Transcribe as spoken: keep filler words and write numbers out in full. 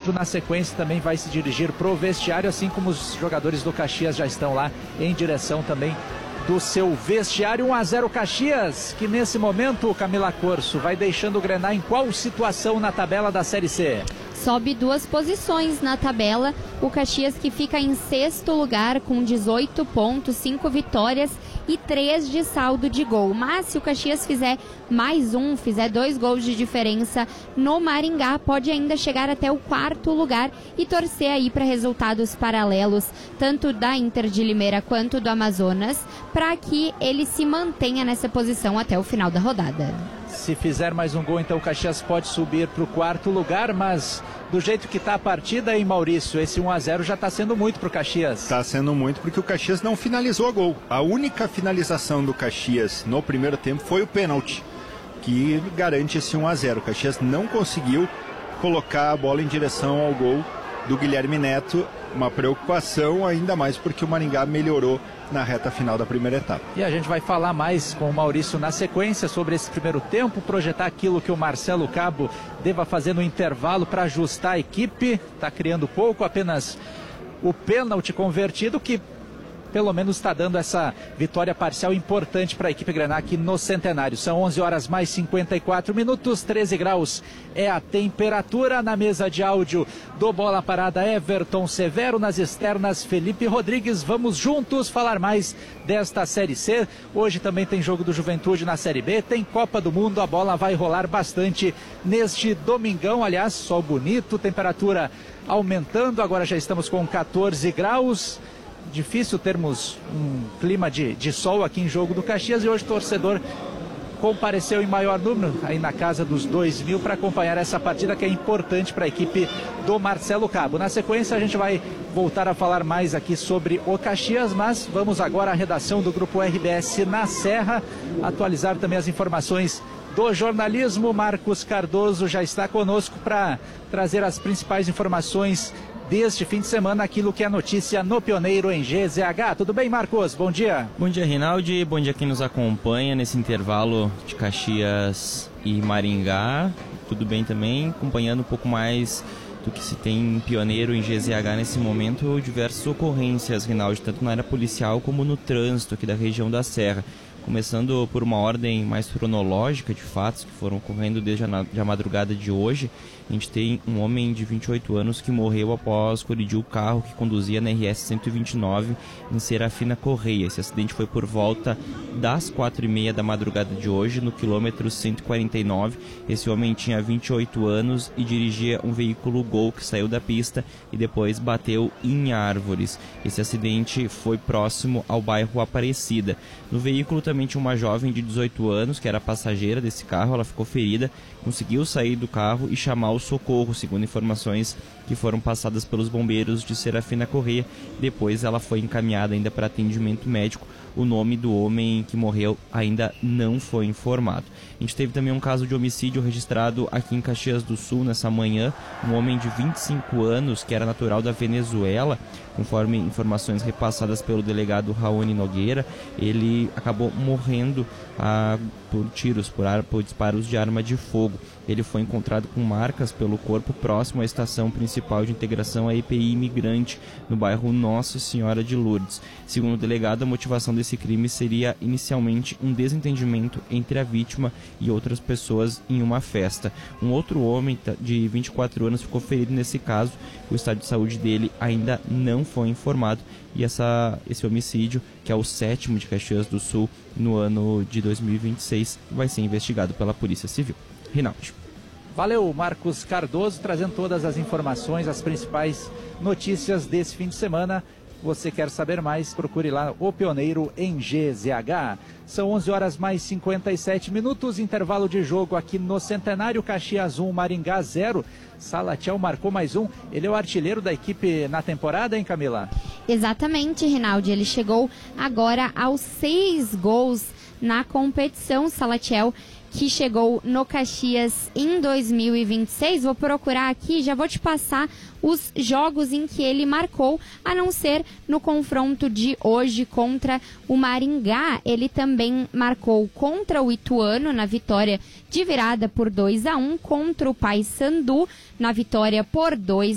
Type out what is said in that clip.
Bonito, na sequência, também vai se dirigir pro vestiário, assim como os jogadores do Caxias já estão lá em direção também do seu vestiário. Um a zero Caxias, que nesse momento, Camila Corso, vai deixando o Grenal em qual situação na tabela da Série C? Sobe duas posições na tabela, o Caxias que fica em sexto lugar com dezoito pontos, cinco vitórias e três de saldo de gol. Mas se o Caxias fizer mais um, fizer dois gols de diferença no Maringá, pode ainda chegar até o quarto lugar e torcer aí para resultados paralelos, tanto da Inter de Limeira quanto do Amazonas, para que ele se mantenha nessa posição até o final da rodada. Se fizer mais um gol, então o Caxias pode subir para o quarto lugar, mas do jeito que está a partida, hein, Maurício, esse um a zero já está sendo muito para o Caxias. Está sendo muito porque o Caxias não finalizou a gol. A única finalização do Caxias no primeiro tempo foi o pênalti, que garante esse um a zero. O Caxias não conseguiu colocar a bola em direção ao gol do Guilherme Neto, uma preocupação ainda mais porque o Maringá melhorou na reta final da primeira etapa. E a gente vai falar mais com o Maurício na sequência sobre esse primeiro tempo, projetar aquilo que o Marcelo Cabo deva fazer no intervalo para ajustar a equipe. Está criando pouco, apenas o pênalti convertido, que pelo menos está dando essa vitória parcial importante para a equipe Grenal aqui no Centenário. São onze horas mais cinquenta e quatro minutos, treze graus é a temperatura. Na mesa de áudio do Bola Parada, Everton Severo, nas externas, Felipe Rodrigues. Vamos juntos falar mais desta Série C. Hoje também tem jogo do Juventude na Série B, tem Copa do Mundo, a bola vai rolar bastante neste domingão. Aliás, sol bonito, temperatura aumentando, agora já estamos com quatorze graus. Difícil termos um clima de, de sol aqui em jogo do Caxias, e hoje o torcedor compareceu em maior número, aí na casa dos dois mil, para acompanhar essa partida que é importante para a equipe do Marcelo Cabo. Na sequência a gente vai voltar a falar mais aqui sobre o Caxias, mas vamos agora à redação do Grupo R B S na Serra, atualizar também as informações do jornalismo. Marcos Cardoso já está conosco para trazer as principais informações deste fim de semana, aquilo que é notícia no Pioneiro em G Z H. Tudo bem, Marcos? Bom dia. Bom dia, Rinaldi. Bom dia quem nos acompanha nesse intervalo de Caxias e Maringá. Tudo bem também, acompanhando um pouco mais do que se tem em Pioneiro em G Z H nesse momento, diversas ocorrências, Rinaldi, tanto na área policial como no trânsito aqui da região da Serra. Começando por uma ordem mais cronológica de fatos que foram ocorrendo desde a, a madrugada de hoje, a gente tem um homem de vinte e oito anos que morreu após colidir o carro que conduzia na R S cento e vinte e nove em Serafina Correia. Esse acidente foi por volta das quatro e meia da madrugada de hoje, no quilômetro cento e quarenta e nove. Esse homem tinha vinte e oito anos e dirigia um veículo Gol que saiu da pista e depois bateu em árvores. Esse acidente foi próximo ao bairro Aparecida. No veículo também tinha uma jovem de dezoito anos, que era passageira desse carro. Ela ficou ferida, conseguiu sair do carro e chamar o socorro, segundo informações que foram passadas pelos bombeiros de Serafina Correia. Depois ela foi encaminhada ainda para atendimento médico. O nome do homem que morreu ainda não foi informado. A gente teve também um caso de homicídio registrado aqui em Caxias do Sul nessa manhã. Um homem de vinte e cinco anos, que era natural da Venezuela, conforme informações repassadas pelo delegado Raoni Nogueira, ele acabou morrendo ah, por tiros, por, ar, por disparos de arma de fogo. Ele foi encontrado com marcas pelo corpo próximo à estação principal de integração à E P I imigrante, no bairro Nossa Senhora de Lourdes. Segundo o delegado, a motivação desse crime seria inicialmente um desentendimento entre a vítima e outras pessoas em uma festa. Um outro homem de vinte e quatro anos ficou ferido nesse caso. O estado de saúde dele ainda não foi informado, e essa, esse homicídio, que é o sétimo de Caxias do Sul no ano de dois mil e vinte e seis, vai ser investigado pela Polícia Civil. Rinaldi. Valeu, Marcos Cardoso, trazendo todas as informações, as principais notícias desse fim de semana. Você quer saber mais? Procure lá o Pioneiro em G Z H. São onze horas mais cinquenta e sete minutos, intervalo de jogo aqui no Centenário. Caxias um, Maringá zero. Salatiel marcou mais um. Ele é o artilheiro da equipe na temporada, hein, Camila? Exatamente, Rinaldi. Ele chegou agora aos seis gols na competição. Salatiel, que chegou no Caxias em dois mil e vinte e seis. Vou procurar aqui, já vou te passar os jogos em que ele marcou, a não ser no confronto de hoje contra o Maringá. Ele também marcou contra o Ituano, na vitória de virada por dois a um, contra o Paysandu, na vitória por dois